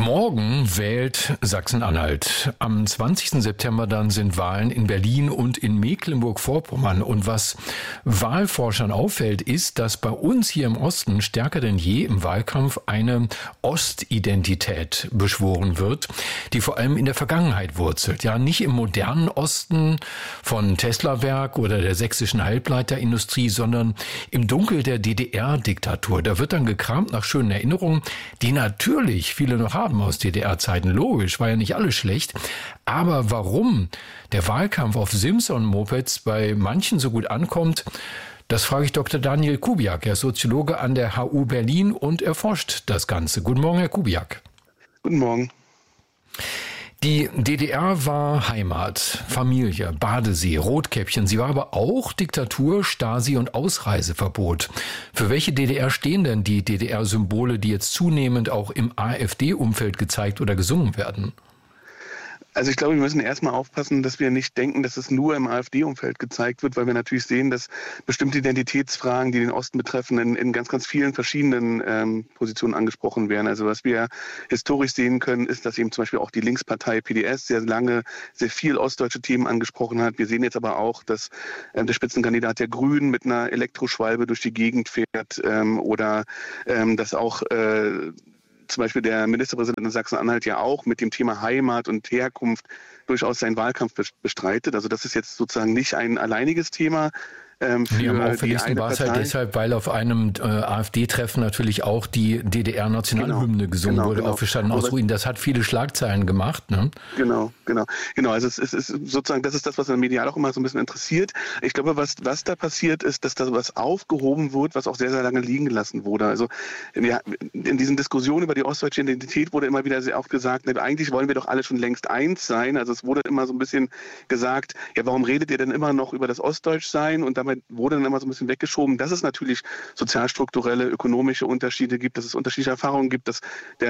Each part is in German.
Morgen wählt Sachsen-Anhalt. Am 20. September dann sind Wahlen in Berlin und in Mecklenburg-Vorpommern. Und was Wahlforschern auffällt, ist, dass bei uns hier im Osten stärker denn je im Wahlkampf eine Ostidentität beschworen wird, die vor allem in der Vergangenheit wurzelt. Ja, nicht im modernen Osten von Tesla-Werk oder der sächsischen Halbleiterindustrie, sondern im Dunkel der DDR-Diktatur. Da wird dann gekramt nach schönen Erinnerungen, die natürlich viele noch haben aus DDR-Zeiten. Logisch, war ja nicht alles schlecht. Aber warum der Wahlkampf auf Simson-Mopeds bei manchen so gut ankommt, das frage ich Dr. Daniel Kubiak. Er ist Soziologe an der HU Berlin und erforscht das Ganze. Guten Morgen, Herr Kubiak. Guten Morgen. Die DDR war Heimat, Familie, Badesee, Rotkäppchen. Sie war aber auch Diktatur, Stasi und Ausreiseverbot. Für welche DDR stehen denn die DDR-Symbole, die jetzt zunehmend auch im AfD-Umfeld gezeigt oder gesungen werden? Also ich glaube, wir müssen erstmal aufpassen, dass wir nicht denken, dass es nur im AfD-Umfeld gezeigt wird, weil wir natürlich sehen, dass bestimmte Identitätsfragen, die den Osten betreffen, in ganz, ganz vielen verschiedenen Positionen angesprochen werden. Also was wir historisch sehen können, ist, dass eben zum Beispiel auch die Linkspartei PDS sehr lange sehr viel ostdeutsche Themen angesprochen hat. Wir sehen jetzt aber auch, dass der Spitzenkandidat der Grünen mit einer Elektroschwalbe durch die Gegend fährt oder dass auch zum Beispiel der Ministerpräsident in Sachsen-Anhalt ja auch mit dem Thema Heimat und Herkunft durchaus seinen Wahlkampf bestreitet. Also das ist jetzt sozusagen nicht ein alleiniges Thema. Nee, am auffälligsten war es halt deshalb, weil auf einem AfD-Treffen natürlich auch die DDR-Nationalhymne gesungen wurde, auferstanden aus Ruinen. Das hat viele Schlagzeilen gemacht. Ne? Genau. Also es ist sozusagen, das ist das, was in medial auch immer so ein bisschen interessiert. Ich glaube, was da passiert ist, dass da was aufgehoben wird, was auch sehr, sehr lange liegen gelassen wurde. Also in diesen Diskussionen über die ostdeutsche Identität wurde immer wieder sehr oft gesagt, eigentlich wollen wir doch alle schon längst eins sein. Also es wurde immer so ein bisschen gesagt, ja, warum redet ihr denn immer noch über das Ostdeutschsein? Und damit wurde dann immer so ein bisschen weggeschoben, dass es natürlich sozialstrukturelle, ökonomische Unterschiede gibt, dass es unterschiedliche Erfahrungen gibt, dass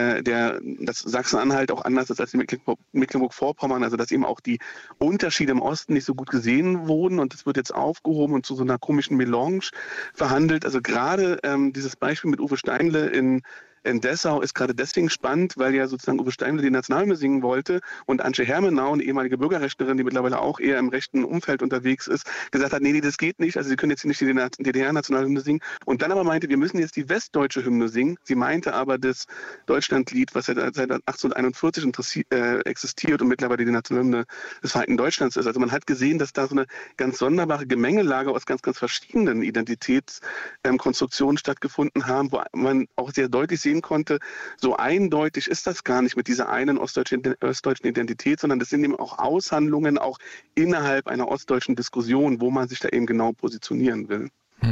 dass Sachsen-Anhalt auch anders ist als Mecklenburg-Vorpommern, also dass eben auch die Unterschiede im Osten nicht so gut gesehen wurden und das wird jetzt aufgehoben und zu so einer komischen Melange verhandelt. Also gerade dieses Beispiel mit Uwe Steinle in Dessau ist gerade deswegen spannend, weil ja sozusagen Uwe Steinle die Nationalhymne singen wollte und Antje Hermenau, eine ehemalige Bürgerrechtlerin, die mittlerweile auch eher im rechten Umfeld unterwegs ist, gesagt hat, nee, das geht nicht, also sie können jetzt nicht die DDR-Nationalhymne singen und dann aber meinte, wir müssen jetzt die westdeutsche Hymne singen. Sie meinte aber das Deutschlandlied, was seit 1841 existiert und mittlerweile die Nationalhymne des Vereinten Deutschlands ist. Also man hat gesehen, dass da so eine ganz sonderbare Gemengelage aus ganz, ganz verschiedenen Identitätskonstruktionen stattgefunden haben, wo man auch sehr deutlich sehen konnte, so eindeutig ist das gar nicht mit dieser einen ostdeutschen Identität, sondern das sind eben auch Aushandlungen auch innerhalb einer ostdeutschen Diskussion, wo man sich da eben genau positionieren will.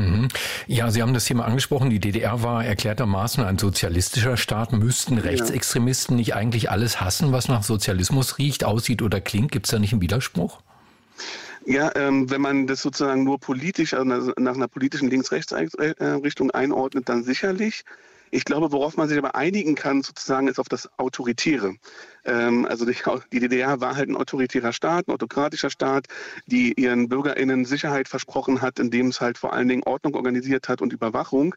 Ja, Sie haben das Thema angesprochen. Die DDR war erklärtermaßen ein sozialistischer Staat. Müssten Rechtsextremisten nicht eigentlich alles hassen, was nach Sozialismus riecht, aussieht oder klingt? Gibt es da nicht einen Widerspruch? Ja, wenn man das sozusagen nur politisch, also nach einer politischen Links-Rechts-Richtung einordnet, dann sicherlich. Ich glaube, worauf man sich aber einigen kann, sozusagen, ist auf das Autoritäre. Also die DDR war halt ein autoritärer Staat, ein autokratischer Staat, die ihren BürgerInnen Sicherheit versprochen hat, indem es halt vor allen Dingen Ordnung organisiert hat und Überwachung.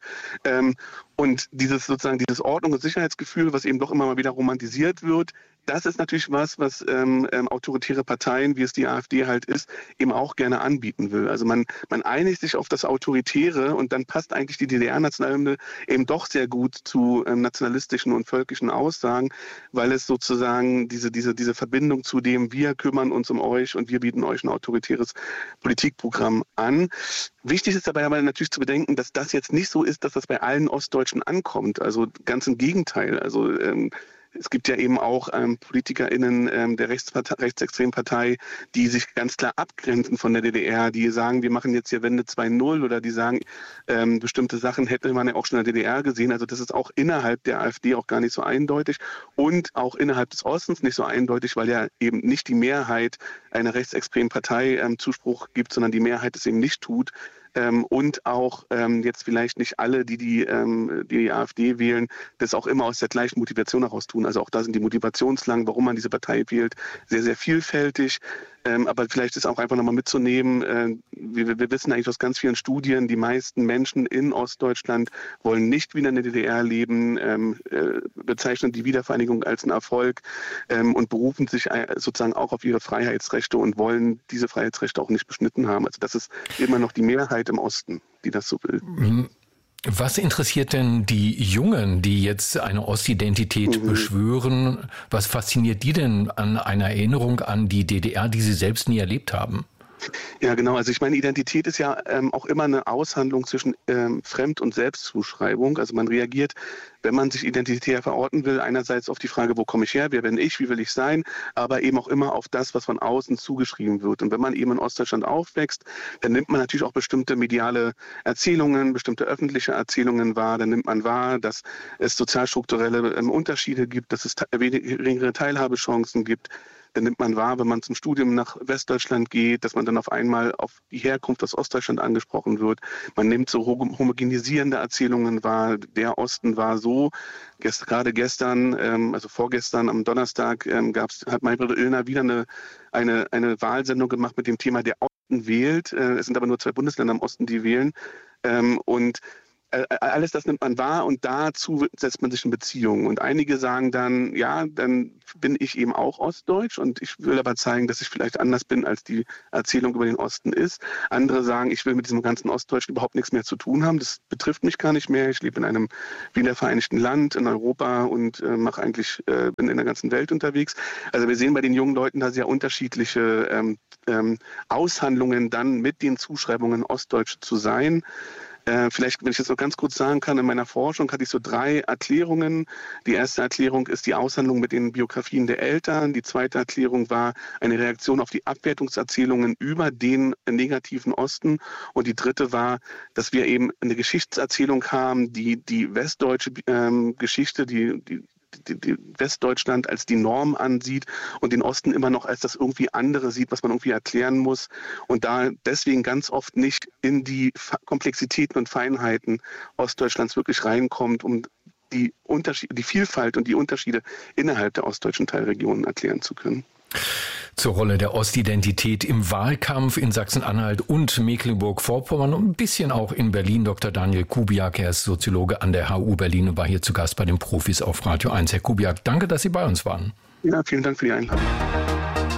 Und dieses Ordnung- und Sicherheitsgefühl, was eben doch immer mal wieder romantisiert wird, das ist natürlich was autoritäre Parteien, wie es die AfD halt ist, eben auch gerne anbieten will. Also man einigt sich auf das Autoritäre und dann passt eigentlich die DDR-Nationalhymne eben doch sehr gut zu nationalistischen und völkischen Aussagen, weil es sozusagen diese Verbindung zu dem, wir kümmern uns um euch und wir bieten euch ein autoritäres Politikprogramm an. Wichtig ist dabei aber natürlich zu bedenken, dass das jetzt nicht so ist, dass das bei allen Ostdeutschen ankommt. Also ganz im Gegenteil. Also es gibt ja eben auch PolitikerInnen der rechtsextremen Partei, die sich ganz klar abgrenzen von der DDR, die sagen, wir machen jetzt hier Wende 2.0 oder die sagen, bestimmte Sachen hätte man ja auch schon in der DDR gesehen. Also das ist auch innerhalb der AfD auch gar nicht so eindeutig und auch innerhalb des Ostens nicht so eindeutig, weil ja eben nicht die Mehrheit einer rechtsextremen Partei Zuspruch gibt, sondern die Mehrheit es eben nicht tut. Und auch jetzt vielleicht nicht alle, die AfD wählen, das auch immer aus der gleichen Motivation heraus tun. Also auch da sind die Motivationslagen, warum man diese Partei wählt, sehr, sehr vielfältig. Aber vielleicht ist auch einfach nochmal mitzunehmen, wir wissen eigentlich aus ganz vielen Studien, die meisten Menschen in Ostdeutschland wollen nicht wieder in der DDR leben, bezeichnen die Wiedervereinigung als einen Erfolg und berufen sich sozusagen auch auf ihre Freiheitsrechte und wollen diese Freiheitsrechte auch nicht beschnitten haben. Also das ist immer noch die Mehrheit im Osten, die das so will. Was interessiert denn die Jungen, die jetzt eine Ostidentität beschwören? Was fasziniert die denn an einer Erinnerung an die DDR, die sie selbst nie erlebt haben? Ja, genau. Also ich meine, Identität ist ja auch immer eine Aushandlung zwischen Fremd- und Selbstzuschreibung. Also man reagiert, wenn man sich identitär verorten will, einerseits auf die Frage, wo komme ich her, wer bin ich, wie will ich sein, aber eben auch immer auf das, was von außen zugeschrieben wird. Und wenn man eben in Ostdeutschland aufwächst, dann nimmt man natürlich auch bestimmte mediale Erzählungen, bestimmte öffentliche Erzählungen wahr. Dann nimmt man wahr, dass es sozialstrukturelle Unterschiede gibt, dass es geringere Teilhabechancen gibt. Dann nimmt man wahr, wenn man zum Studium nach Westdeutschland geht, dass man dann auf einmal auf die Herkunft aus Ostdeutschland angesprochen wird. Man nimmt so homogenisierende Erzählungen wahr. Der Osten war so. Gerade gestern, also vorgestern am Donnerstag, hat Maybrit Illner wieder eine Wahlsendung gemacht mit dem Thema Der Osten wählt. Es sind aber nur 2 Bundesländer im Osten, die wählen. Und alles das nimmt man wahr und dazu setzt man sich in Beziehung. Und einige sagen dann, ja, dann bin ich eben auch ostdeutsch und ich will aber zeigen, dass ich vielleicht anders bin, als die Erzählung über den Osten ist. Andere sagen, ich will mit diesem ganzen Ostdeutschen überhaupt nichts mehr zu tun haben. Das betrifft mich gar nicht mehr. Ich lebe in einem wiedervereinigten Land in Europa und bin in der ganzen Welt unterwegs. Also wir sehen bei den jungen Leuten da sehr unterschiedliche Aushandlungen dann mit den Zuschreibungen, Ostdeutsch zu sein. Vielleicht, wenn ich das noch ganz kurz sagen kann, in meiner Forschung hatte ich so 3 Erklärungen. Die erste Erklärung ist die Aushandlung mit den Biografien der Eltern. Die zweite Erklärung war eine Reaktion auf die Abwertungserzählungen über den negativen Osten. Und die dritte war, dass wir eben eine Geschichtserzählung haben, die westdeutsche Geschichte, die Westdeutschland als die Norm ansieht und den Osten immer noch als das irgendwie andere sieht, was man irgendwie erklären muss und da deswegen ganz oft nicht in die Komplexitäten und Feinheiten Ostdeutschlands wirklich reinkommt, um die Vielfalt und die Unterschiede innerhalb der ostdeutschen Teilregionen erklären zu können. Zur Rolle der Ostidentität im Wahlkampf in Sachsen-Anhalt und Mecklenburg-Vorpommern und ein bisschen auch in Berlin. Dr. Daniel Kubiak, er ist Soziologe an der HU Berlin und war hier zu Gast bei den Profis auf Radio 1. Herr Kubiak, danke, dass Sie bei uns waren. Ja, vielen Dank für die Einladung.